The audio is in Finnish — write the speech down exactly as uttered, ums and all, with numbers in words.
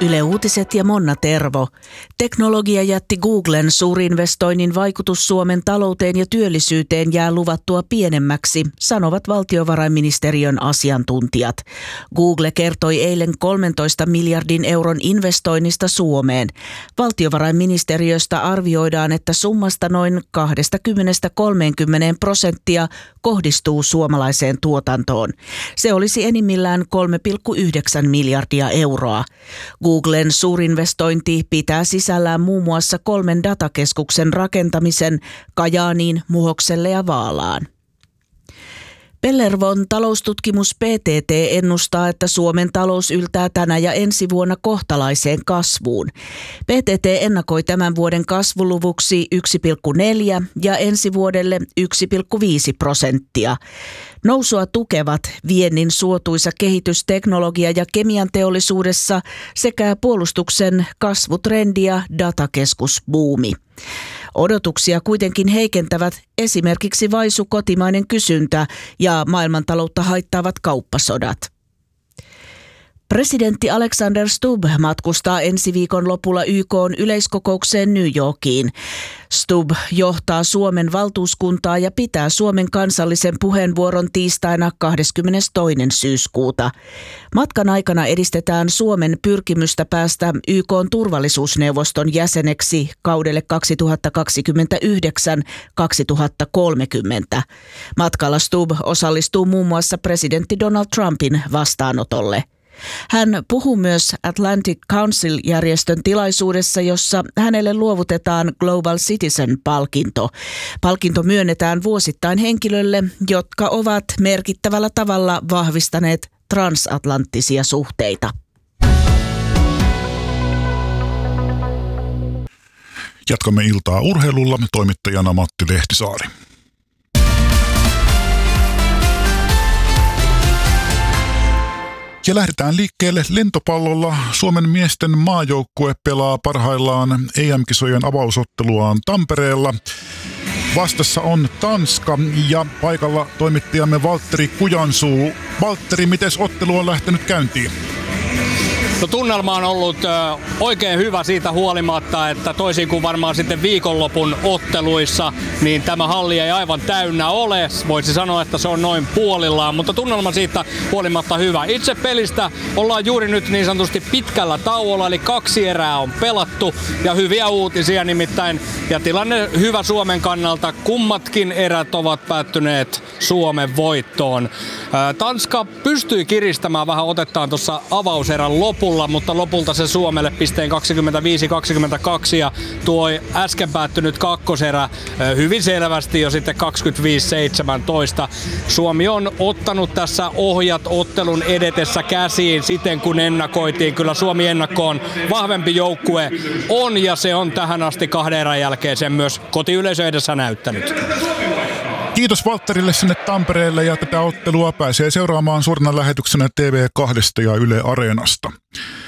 Yle Uutiset ja Monna Tervo. Teknologiajätti Googlen suurinvestoinnin vaikutus Suomen talouteen ja työllisyyteen jää luvattua pienemmäksi, sanovat valtiovarainministeriön asiantuntijat. Google kertoi eilen kolmentoista miljardin euron investoinnista Suomeen. Valtiovarainministeriöstä arvioidaan, että summasta noin kaksikymmentä kolmekymmentä prosenttia kohdistuu suomalaiseen tuotantoon. Se olisi enimmillään kolme pilkku yhdeksän miljardia euroa. Googlen suurinvestointi pitää sisällään muun muassa kolmen datakeskuksen rakentamisen Kajaaniin, Muhokselle ja Vaalaan. Pellervon taloustutkimus P T T ennustaa, että Suomen talous yltää tänä ja ensi vuonna kohtalaiseen kasvuun. P T T ennakoi tämän vuoden kasvuluvuksi yksi pilkku neljä ja ensi vuodelle yksi pilkku viisi prosenttia. Nousua tukevat viennin suotuisa kehitys teknologia- ja kemian teollisuudessa sekä puolustuksen kasvutrendi ja datakeskusbuumi. Odotuksia kuitenkin heikentävät esimerkiksi vaisu kotimainen kysyntä ja maailmantaloutta haittaavat kauppasodat. Presidentti Alexander Stubb matkustaa ensi viikon lopulla Y K:n yleiskokoukseen New Yorkiin. Stubb johtaa Suomen valtuuskuntaa ja pitää Suomen kansallisen puheenvuoron tiistaina kahdeskymmenestoinen syyskuuta. Matkan aikana edistetään Suomen pyrkimystä päästä Y K:n turvallisuusneuvoston jäseneksi kaudelle kaksituhattakaksikymmentäyhdeksän kaksituhattakolmekymmentä. Matkalla Stubb osallistuu muun muassa presidentti Donald Trumpin vastaanotolle. Hän puhuu myös Atlantic Council-järjestön tilaisuudessa, jossa hänelle luovutetaan Global Citizen-palkinto. Palkinto myönnetään vuosittain henkilölle, jotka ovat merkittävällä tavalla vahvistaneet transatlanttisia suhteita. Jatkamme iltaa urheilulla, toimittajana Matti Lehtisaari. Ja lähdetään liikkeelle lentopallolla. Suomen miesten maajoukkue pelaa parhaillaan E M-kisojen avausotteluaan Tampereella. Vastassa on Tanska ja paikalla toimittajamme Valtteri Kujansuu. Valtteri, miten ottelu on lähtenyt käyntiin? No, tunnelma on ollut ö, oikein hyvä siitä huolimatta, että toisin kuin varmaan sitten viikonlopun otteluissa, niin tämä halli ei aivan täynnä ole. Voisi sanoa, että se on noin puolillaan, mutta tunnelma siitä huolimatta hyvä. Itse pelistä ollaan juuri nyt niin sanotusti pitkällä tauolla, eli kaksi erää on pelattu ja hyviä uutisia nimittäin. Ja tilanne hyvä Suomen kannalta. Kummatkin erät ovat päättyneet Suomen voittoon. Ä, Tanska pystyi kiristämään vähän otettaan tuossa avauserän lopulla, mutta lopulta se Suomelle pisteen kaksikymmentäviisi kaksikymmentäkaksi ja tuo äsken päättynyt kakkoserä hyvin selvästi jo sitten kaksikymmentäviisi seitsemäntoista. Suomi on ottanut tässä ohjat ottelun edetessä käsiin siten kun ennakoitiin. Kyllä Suomi ennakkoon vahvempi joukkue on ja se on tähän asti kahden erän jälkeen sen myös kotiyleisö edessä näyttänyt. Kiitos Valtterille sinne Tampereelle ja tätä ottelua pääsee seuraamaan suorana lähetyksenä T V kaksi ja Yle Areenasta.